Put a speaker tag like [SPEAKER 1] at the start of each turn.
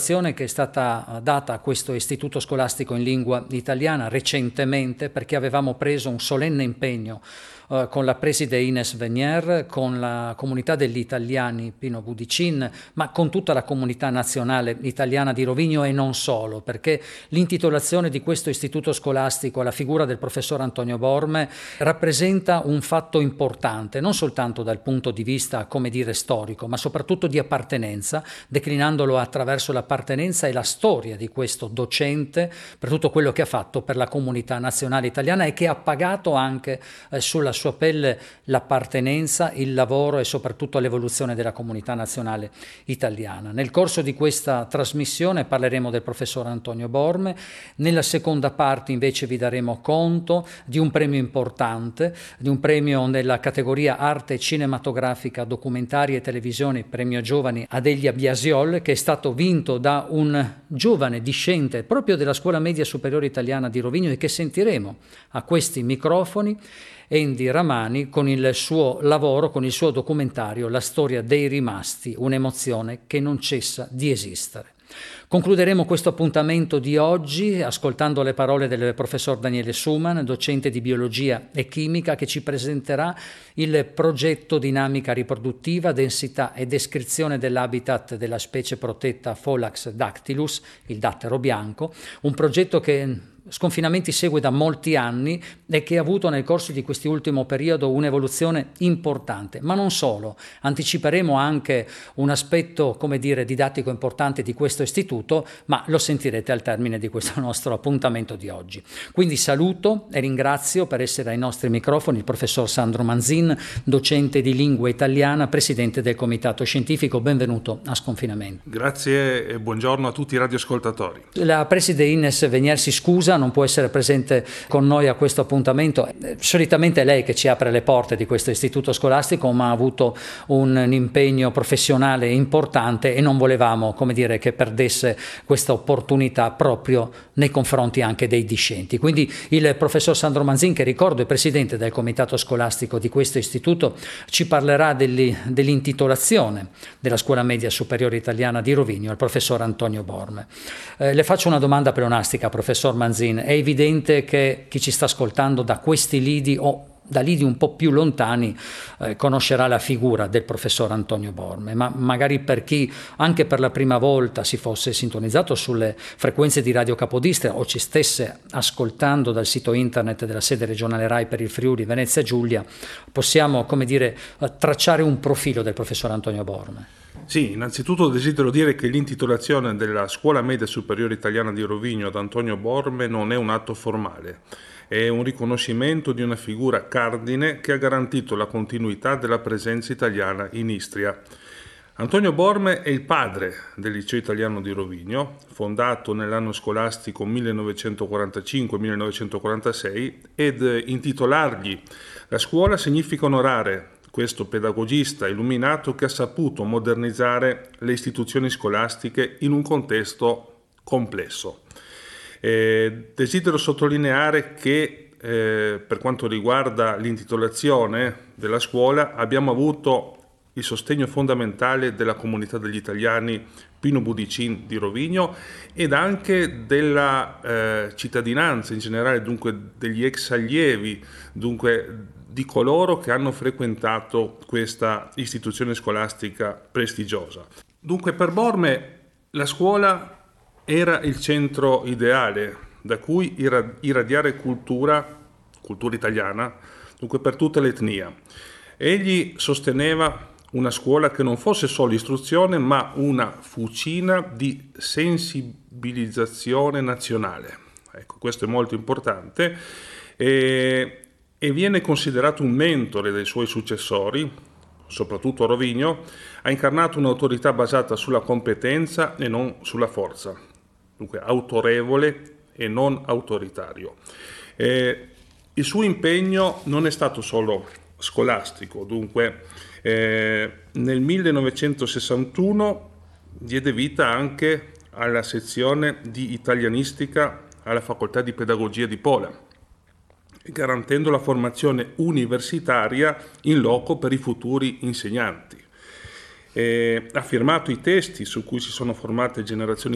[SPEAKER 1] intitolazione che è stata data a questo istituto scolastico in lingua italiana recentemente, perché avevamo preso un solenne impegno con la preside Ines Venier, con la comunità degli italiani Pino Budicin, ma con tutta la comunità nazionale italiana di Rovigno e non solo, perché l'intitolazione di questo istituto scolastico alla figura del professor Antonio Borme rappresenta un fatto importante, non soltanto dal punto di vista, come dire, storico, ma soprattutto di appartenenza, declinandolo attraverso l'appartenenza e la storia di questo docente per tutto quello che ha fatto per la comunità nazionale italiana e che ha pagato anche sulla sua pelle l'appartenenza, il lavoro e soprattutto l'evoluzione della comunità nazionale italiana. Nel corso di questa trasmissione parleremo del professor Antonio Borme, nella seconda parte invece vi daremo conto di un premio importante, di un premio nella categoria arte cinematografica, documentari e televisione, premio giovani Adelia Biasiol, che è stato vinto da un giovane discente proprio della Scuola Media Superiore Italiana di Rovigno e che sentiremo a questi microfoni, Andy Ramani, con il suo lavoro, con il suo documentario La storia dei rimasti, un'emozione che non cessa di esistere. Concluderemo questo appuntamento di oggi ascoltando le parole del professor Daniele Suman, docente di biologia e chimica, che ci presenterà il progetto Dinamica riproduttiva, densità e descrizione dell'habitat della specie protetta Pholax dactylus, il dattero bianco, un progetto che Sconfinamenti segue da molti anni e che ha avuto nel corso di quest'ultimo periodo un'evoluzione importante, ma non solo. Anticiperemo anche un aspetto, come dire, didattico importante di questo istituto, ma lo sentirete al termine di questo nostro appuntamento di oggi. Quindi saluto e ringrazio per essere ai nostri microfoni il professor Sandro Manzin, docente di lingua italiana, presidente del comitato scientifico. Benvenuto a Sconfinamenti.
[SPEAKER 2] Grazie e buongiorno a tutti i radioascoltatori.
[SPEAKER 1] La preside Ines Venier si scusa, non può essere presente con noi a questo appuntamento. Solitamente è lei che ci apre le porte di questo istituto scolastico, ma ha avuto un impegno professionale importante e non volevamo, come dire, che perdesse questa opportunità proprio nei confronti anche dei discenti. Quindi il professor Sandro Manzin, che ricordo è presidente del comitato scolastico di questo istituto, ci parlerà dell'intitolazione della Scuola Media Superiore Italiana di Rovigno al professor Antonio Borme. Le faccio una domanda pleonastica, professor Manzin. È evidente che chi ci sta ascoltando da questi lidi o da lidi un po' più lontani conoscerà la figura del professor Antonio Borme, ma magari per chi anche per la prima volta si fosse sintonizzato sulle frequenze di Radio Capodistria o ci stesse ascoltando dal sito internet della sede regionale RAI per il Friuli Venezia Giulia, possiamo, come dire, tracciare un profilo del professor Antonio Borme.
[SPEAKER 2] Sì, innanzitutto desidero dire che l'intitolazione della Scuola Media Superiore Italiana di Rovigno ad Antonio Borme non è un atto formale, è un riconoscimento di una figura cardine che ha garantito la continuità della presenza italiana in Istria. Antonio Borme è il padre del Liceo Italiano di Rovigno, fondato nell'anno scolastico 1945-1946, ed intitolargli la scuola significa onorare questo pedagogista illuminato che ha saputo modernizzare le istituzioni scolastiche in un contesto complesso. Desidero sottolineare che per quanto riguarda l'intitolazione della scuola abbiamo avuto il sostegno fondamentale della comunità degli italiani Pino Budicin di Rovigno ed anche della cittadinanza in generale, dunque degli ex allievi, dunque di coloro che hanno frequentato questa istituzione scolastica prestigiosa. Dunque per Borme la scuola era il centro ideale da cui irradiare cultura italiana, dunque per tutta l'etnia. Egli sosteneva una scuola che non fosse solo istruzione, ma una fucina di sensibilizzazione nazionale. Ecco, questo è molto importante e viene considerato un mentore dei suoi successori, soprattutto a Rovigno. Ha incarnato un'autorità basata sulla competenza e non sulla forza, dunque autorevole e non autoritario. Il suo impegno non è stato solo scolastico, dunque nel 1961 diede vita anche alla sezione di italianistica alla Facoltà di Pedagogia di Pola, garantendo la formazione universitaria in loco per i futuri insegnanti. Ha firmato i testi su cui si sono formate generazioni